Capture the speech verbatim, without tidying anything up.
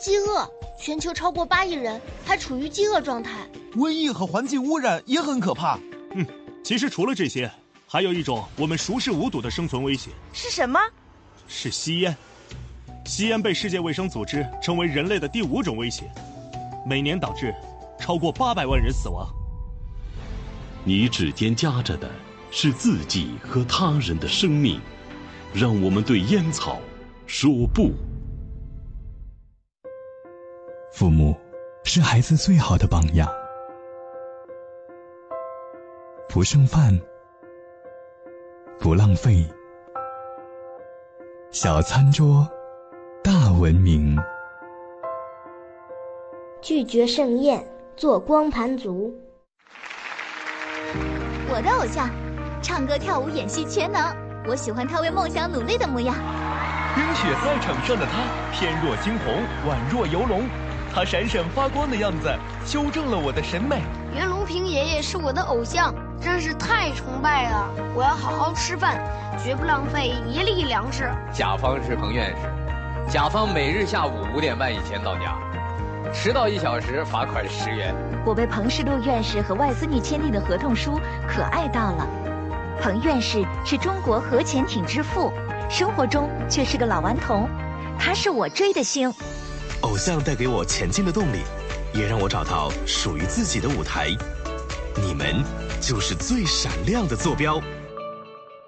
饥饿，全球超过八亿人还处于饥饿状态。 瘟疫和环境污染也很可怕。 嗯，其实除了这些，还有一种我们熟视无睹的生存威胁。 是什么？ 是吸烟。吸烟被世界卫生组织称为人类的第五种威胁，每年导致超过八百万人死亡。 你指尖夹着的是自己和他人的生命，让我们对烟草说不。 父母是孩子最好的榜样，不剩饭，不浪费，小餐桌大文明。 拒绝盛宴，做光盘族。 我的偶像，唱歌、跳舞、演戏全能。我喜欢他为梦想努力的模样。 冰雪赛场上的他，翩若惊鸿，宛若游龙。他闪闪发光的样子，修正了我的审美。 袁隆平爷爷是我的偶像，真是太崇拜了。我要好好吃饭，绝不浪费一粒粮食。 甲方是彭院士，甲方每日下午五点半以前到家，迟到一小时罚款十元。 我被彭世禄院士和外斯密签订的合同书可爱到了。彭院士是中国核潜艇之父，生活中却是个老顽童，他是我追的星。 偶像带给我前进的动力，也让我找到属于自己的舞台。你们就是最闪亮的坐标。